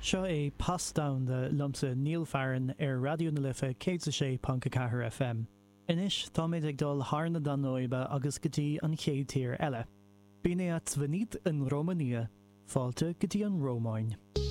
Seo é Pass Down de lumsa Neil Farron ar Radio na Lifa 106.4 FM. Inis tá méid ag dul Harna Dan Noiba agus gotí an chéad tír eile. Bíine at Venit in Romania, fáilte gotí an Rómáin.